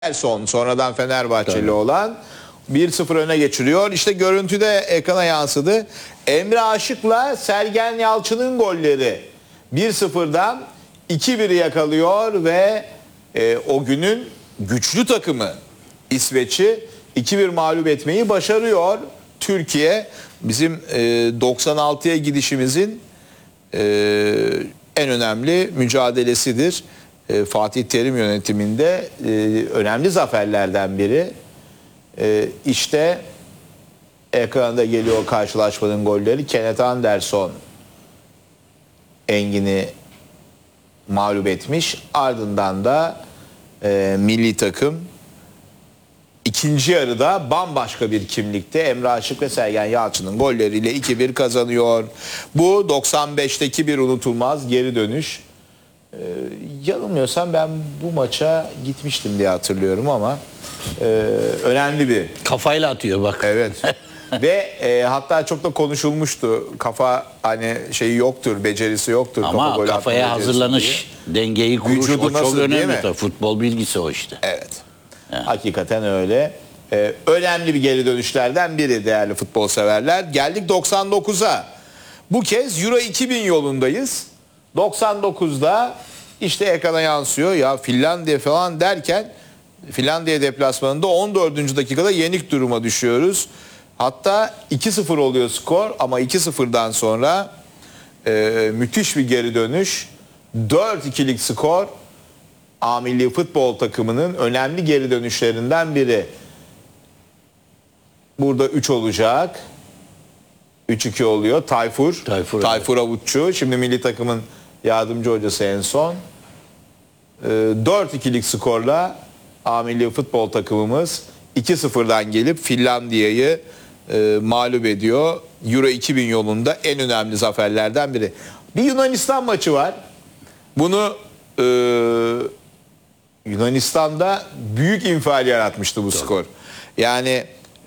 Son sonradan Fenerbahçeli olan 1-0 öne geçiriyor. İşte görüntüde ekrana yansıdı. Emre Aşık'la Sergen Yalçın'ın golleri 1-0'dan 2-1'i yakalıyor ve o günün güçlü takımı İsveç'i 2-1 mağlup etmeyi başarıyor. Türkiye bizim 96'ya gidişimizin en önemli mücadelesidir. Fatih Terim yönetiminde önemli zaferlerden biri. İşte ekranda geliyor karşılaşmanın golleri. Kenneth Anderson Engin'i mağlup etmiş. Ardından da milli takım ikinci yarıda bambaşka bir kimlikte Emre Aşık ve Sergen Yalçın'ın golleriyle 2-1 kazanıyor. Bu 95'teki bir unutulmaz geri dönüş. Yanılmıyorsam ben bu maça gitmiştim diye hatırlıyorum ama önemli bir. Kafayla atıyor bak. Evet. Ve hatta çok da konuşulmuştu. Kafa hani şeyi yoktur, becerisi yoktur. Ama kafa kafaya hazırlanış, dengeyi kuruş vücudu o çok nasıl, önemli. Futbol bilgisi o işte. Evet. Yani. Hakikaten öyle. Önemli bir geri dönüşlerden biri değerli futbol severler. Geldik 99'a. Bu kez Euro 2000 yolundayız. 99'da işte ekrana yansıyor ya Finlandiya falan derken Finlandiya deplasmanında 14. dakikada yenik duruma düşüyoruz. Hatta 2-0 oluyor skor ama 2-0'dan sonra müthiş bir geri dönüş. 4-2'lik skor A milli futbol takımının önemli geri dönüşlerinden biri. Burada 3 olacak. 3-2 oluyor. Tayfur Avutçu. Şimdi milli takımın yardımcı hocası en son. 4-2'lik skorla A milli futbol takımımız 2-0'dan gelip Finlandiya'yı mağlup ediyor. Euro 2000 yolunda en önemli zaferlerden biri. Bir Yunanistan maçı var. Bunu Yunanistan'da büyük infial yaratmıştı bu skor. Yani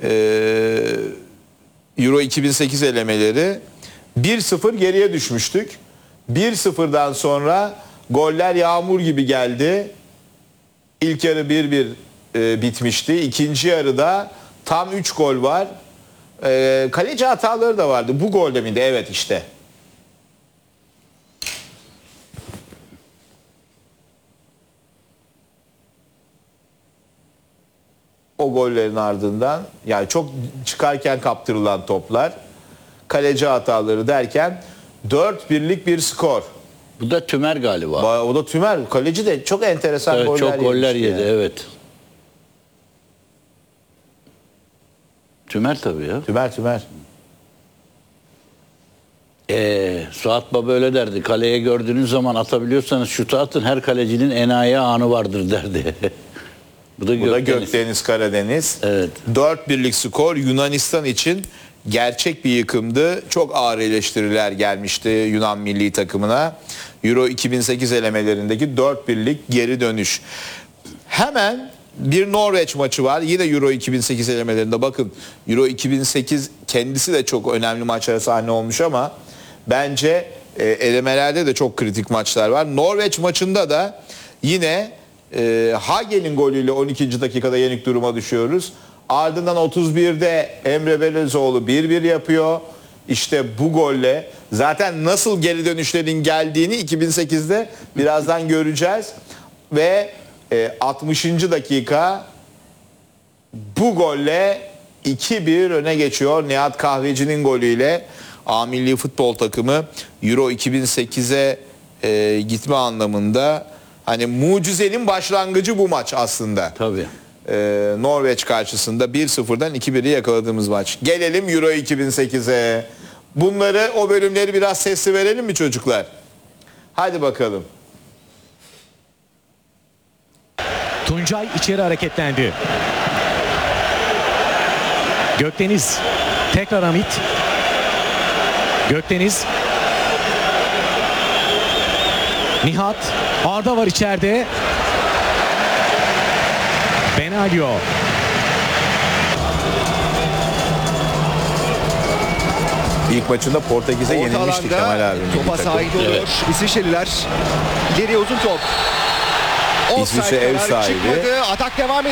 Euro 2008 elemeleri 1-0 geriye düşmüştük. 1-0'dan sonra goller yağmur gibi geldi. İlk yarı 1-1 bitmişti. İkinci yarıda tam 3 gol var. Kaleci hataları da vardı. Bu golde miydi? Evet işte. O gollerin ardından yani çok çıkarken kaptırılan toplar, kaleci hataları derken 4-1'lik bir skor. Bu da Tümer galiba. O da Tümer. Kaleci de çok enteresan evet, goller çok goller yedi. Yani. Evet. Tümer tabii ya. Tümer. Suat Baba öyle derdi. Kaleye gördüğünüz zaman atabiliyorsanız şutu atın. Her kalecinin enayi anı vardır derdi. Bu da Gökdeniz Karadeniz. Evet. 4-1'lik skor Yunanistan için gerçek bir yıkımdı. Çok ağır eleştiriler gelmişti Yunan milli takımına. Euro 2008 elemelerindeki 4-1'lik geri dönüş. Hemen bir Norveç maçı var. Yine Euro 2008 elemelerinde bakın. Euro 2008 kendisi de çok önemli maçlara sahne olmuş ama bence elemelerde de çok kritik maçlar var. Norveç maçında da yine Hagel'in golüyle 12. dakikada yenik duruma düşüyoruz. Ardından 31'de Emre Belözoğlu 1-1 yapıyor. İşte bu golle zaten nasıl geri dönüşlerin geldiğini 2008'de birazdan göreceğiz. Ve 60. dakika bu golle 2-1 öne geçiyor. Nihat Kahveci'nin golüyle A milli futbol takımı Euro 2008'e gitme anlamında hani mucizenin başlangıcı bu maç aslında. Tabii. Norveç karşısında 1-0'dan 2-1'i yakaladığımız maç. Gelelim Euro 2008'e. Bunları, o bölümleri biraz sesli verelim mi çocuklar? Hadi bakalım. Tuncay içeri hareketlendi. Gökdeniz tekrar Hamit. Gökdeniz. Nihat. Arda var içeride. Benalyo. İlk maçında Portekiz'e yenilmiştik Kemal abi. Topa sahip oluyor İsviçreliler. İleriye uzun top. İsviçre ev kararı sahibi. çıkmadı. Atak devam ediyor.